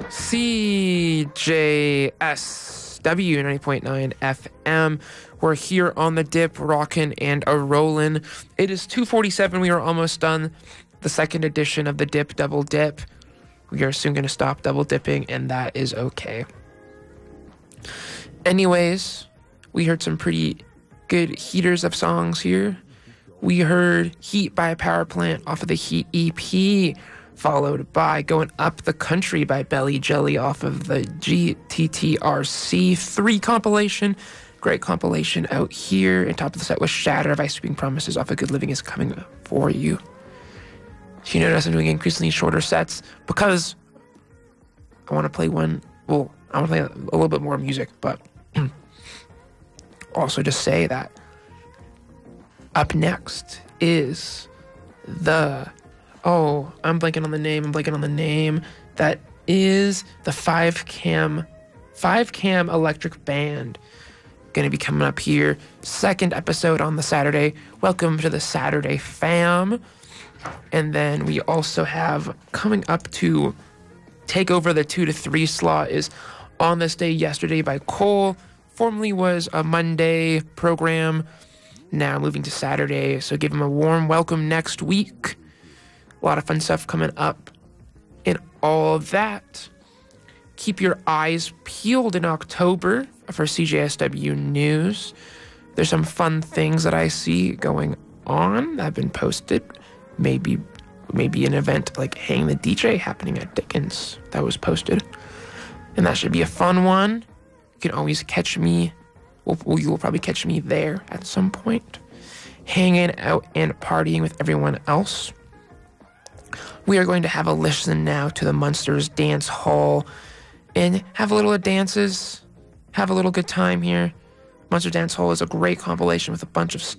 CJSW 90.9 FM. We're here on the dip, rockin' and a rollin'. It is 2:47. We are almost done the second edition of the Dip Double Dip. We are soon going to stop double dipping, and that is okay. Anyways, we heard some pretty good heaters of songs here. We heard Heat by Power Plant off of the Heat EP, followed by Going Up the Country by Belly Jelly off of the GTTRC 3 compilation. Great compilation out here. And top of the set was Shatter by Sweeping Promises off of Good Living Is Coming For You. So you notice I'm doing increasingly shorter sets because I want to play I want to play a little bit more music, but also just say that up next is I'm blanking on the name. That is the 5Cam Electric Band. Going to be coming up here. Second episode on the Saturday. Welcome to the Saturday fam. And then we also have coming up to take over the 2 to 3 slot is On This Day Yesterday by Cole. Formerly was a Monday program, now moving to Saturday. So give him a warm welcome next week. A lot of fun stuff coming up in all of that. Keep your eyes peeled in October for CJSW news. There's some fun things that I see going on that have been posted. Maybe an event like Hang the DJ happening at Dickens that was posted. And that should be a fun one. You can always catch me. You'll probably catch me there at some point. Hanging out and partying with everyone else. We are going to have a listen now to the Munsters Dance Hall and have a little of dances. Have a little good time here. Munster Dance Hall is a great compilation with a bunch of